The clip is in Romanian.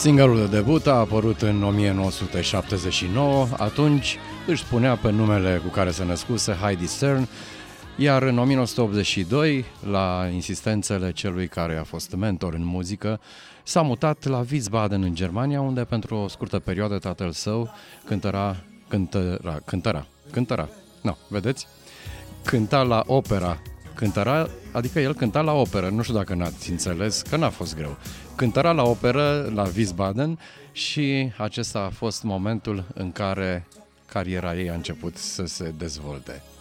Singlul de debut a apărut în 1979, atunci își spunea pe numele cu care se născuse Heidi Stern, iar în 1982, la insistențele celui care a fost mentor în muzică, s-a mutat la Wiesbaden în Germania, unde pentru o scurtă perioadă tatăl său cânta la opera. Adică el cânta la operă, nu știu dacă n-ați înțeles, că n-a fost greu. Cântăra la operă la Wiesbaden și acesta a fost momentul în care cariera ei a început să se dezvolte.